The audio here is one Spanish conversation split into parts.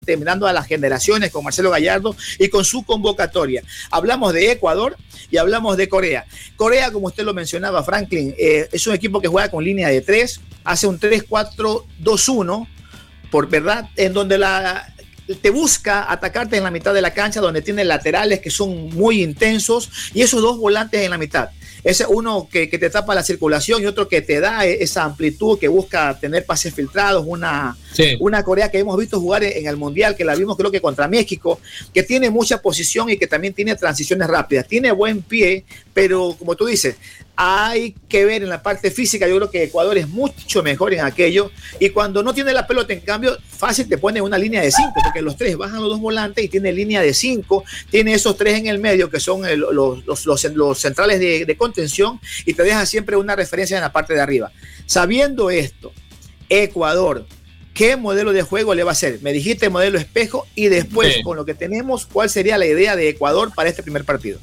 terminando a las generaciones con Marcelo Gallardo y con su convocatoria. Hablamos de Ecuador y hablamos de Corea. Corea, como usted lo mencionaba, Franklin, es un equipo que juega con línea de 3, hace un 3-4-2-1, por verdad, en donde te busca atacarte en la mitad de la cancha, donde tiene laterales que son muy intensos y esos dos volantes en la mitad. Ese uno que te tapa la circulación y otro que te da esa amplitud, que busca tener pases filtrados. Una Corea que hemos visto jugar en el Mundial, que la vimos creo que contra México, que tiene mucha posición y que también tiene transiciones rápidas. Tiene buen pie, pero como tú dices, hay que ver en la parte física. Yo creo que Ecuador es mucho mejor en aquello, y cuando no tiene la pelota, en cambio, fácil te pone una línea de 5, porque los tres bajan los dos volantes y tiene línea de 5, tiene esos tres en el medio que son los centrales de contención, y te deja siempre una referencia en la parte de arriba. Sabiendo esto, Ecuador, ¿qué modelo de juego le va a hacer? Me dijiste modelo espejo, y después, con lo que tenemos, ¿cuál sería la idea de Ecuador para este primer partido?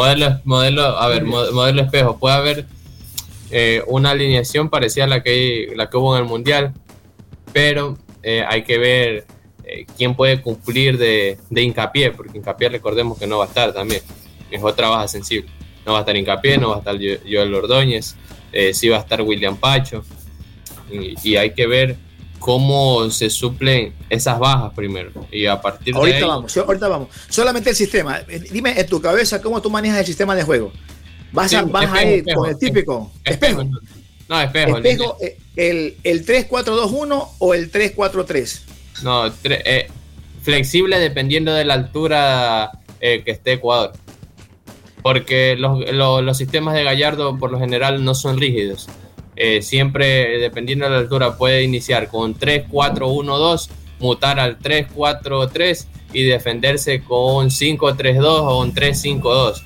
Modelo espejo. Puede haber una alineación parecida a la que hubo en el Mundial, pero hay que ver quién puede cumplir de Hincapié, porque Hincapié, recordemos que no va a estar también, es otra baja sensible. No va a estar Hincapié, no va a estar Joel Ordóñez, sí va a estar William Pacho, y hay que ver cómo se suplen esas bajas primero, y a partir de ahí... Ahorita vamos. Solamente el sistema. Dime en tu cabeza cómo tú manejas el sistema de juego. ¿Vas a ir con el típico? Espejo. No, espejo. ¿El 3-4-2-1 o el 3-4-3? No, flexible dependiendo de la altura que esté Ecuador. Porque los sistemas de Gallardo por lo general no son rígidos. Siempre, dependiendo de la altura, puede iniciar con 3-4-1-2, mutar al 3-4-3 y defenderse con 5-3-2 o un 3-5-2.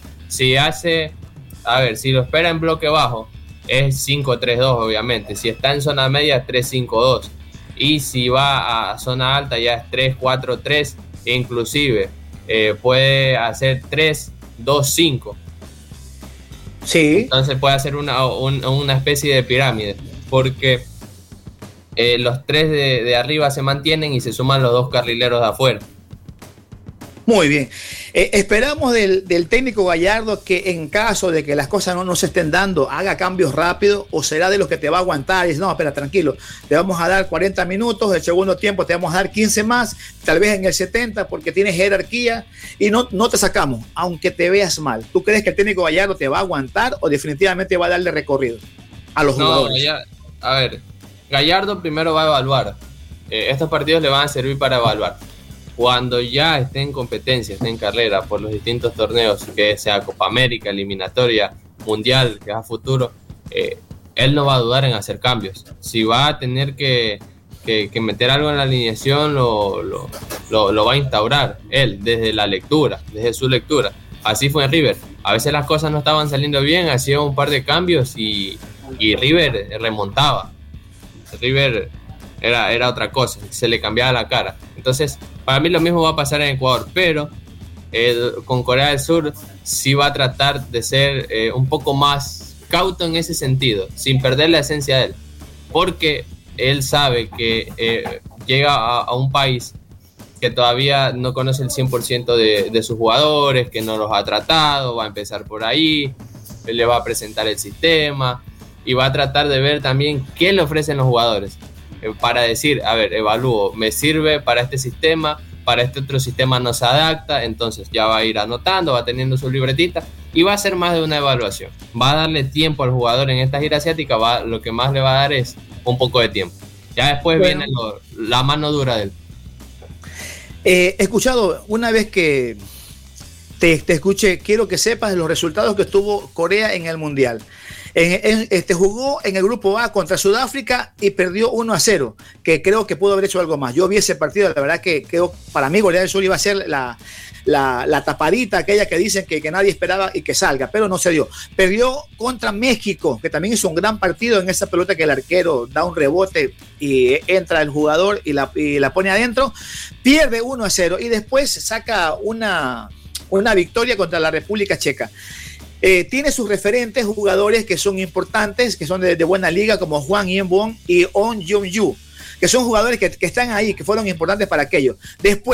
Si lo espera en bloque bajo, es 5-3-2, obviamente. Si está en zona media, 3-5-2. Y si va a zona alta, ya es 3-4-3, e inclusive puede hacer 3-2-5. Sí. Entonces puede hacer una especie de pirámide, porque los tres de arriba se mantienen y se suman los dos carrileros de afuera. Muy bien. Esperamos del técnico Gallardo que, en caso de que las cosas no se estén dando, haga cambios rápidos, o será de los que te va a aguantar y dice, no, espera, tranquilo, te vamos a dar 40 minutos, el segundo tiempo te vamos a dar 15 más, tal vez en el 70, porque tienes jerarquía y no te sacamos, aunque te veas mal. ¿Tú crees que el técnico Gallardo te va a aguantar o definitivamente va a darle recorrido a los jugadores? Gallardo primero va a evaluar. Estos partidos le van a servir para evaluar. Cuando ya esté en competencia, esté en carrera por los distintos torneos, que sea Copa América, eliminatoria, Mundial, que es a futuro, él no va a dudar en hacer cambios. Si va a tener que meter algo en la alineación, lo va a instaurar él desde su lectura. Así fue en River. A veces las cosas no estaban saliendo bien, hacía un par de cambios y River remontaba. River era otra cosa, se le cambiaba la cara. Entonces, para mí lo mismo va a pasar en Ecuador, pero con Corea del Sur sí va a tratar de ser un poco más cauto en ese sentido, sin perder la esencia de él, porque él sabe que llega a un país que todavía no conoce el 100% de sus jugadores, que no los ha tratado, va a empezar por ahí, él le va a presentar el sistema y va a tratar de ver también qué le ofrecen los jugadores, para decir, a ver, evalúo, me sirve para este sistema, para este otro sistema no se adapta, entonces ya va a ir anotando, va teniendo su libretita y va a hacer más de una evaluación. Va a darle tiempo al jugador en esta gira asiática, lo que más le va a dar es un poco de tiempo. Ya después viene la mano dura de él. Escuchado, una vez que te escuché, quiero que sepas los resultados que tuvo Corea en el Mundial. Jugó en el grupo A contra Sudáfrica y perdió 1-0, que creo que pudo haber hecho algo más. Yo vi ese partido, la verdad que creo, para mí Corea del Sur iba a ser la tapadita, aquella que dicen que nadie esperaba y que salga, pero no se dio. Perdió contra México, que también hizo un gran partido en esa pelota que el arquero da un rebote y entra el jugador y la pone adentro. Pierde 1-0 y después saca una victoria contra la República Checa. Tiene sus referentes, jugadores que son importantes, que son de buena liga, como Hwang In-beom y On Jong-yu, que son jugadores que están ahí, que fueron importantes para aquello. Después